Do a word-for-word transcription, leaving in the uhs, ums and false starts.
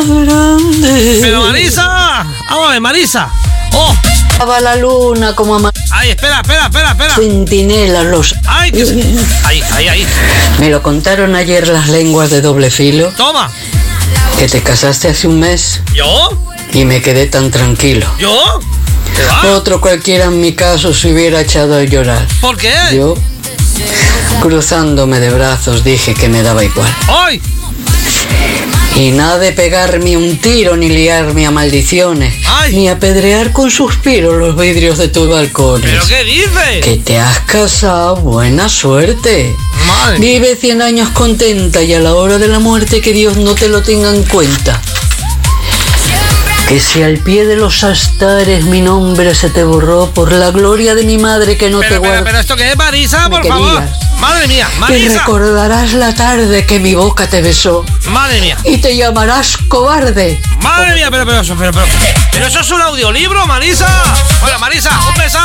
más grande. Pero Marisa, vamos a ver, Marisa. Oh. Va la luna como ama... Ay, espera, espera, espera, espera. Centinelas los... Ay, que se... Ahí, ahí, ahí. Me lo contaron ayer las lenguas de doble filo. Toma. Que te casaste hace un mes. ¿Yo? Y me quedé tan tranquilo. ¿Yo? ¿Qué va? Otro cualquiera en mi caso se hubiera echado a llorar. ¿Por qué? Yo, cruzándome de brazos, dije que me daba igual. ¡Ay! Y nada de pegarme un tiro, ni liarme a maldiciones, Ay. ni apedrear con suspiros los vidrios de tus balcones. ¿Pero qué dices? Que te has casado, buena suerte. Madre. Vive cien años contenta y a la hora de la muerte que Dios no te lo tenga en cuenta. Que si al pie de los astares mi nombre se te borró por la gloria de mi madre que no Pero, te pero, guarda. pero esto qué es, Marisa, Me por favor. querías. Madre mía, Y Marisa. recordarás la tarde que mi boca te besó Madre mía. y te llamarás cobarde. Madre mía, pero, pero, pero, pero, pero eso es un audiolibro, Marisa. Bueno, Marisa, un besazo.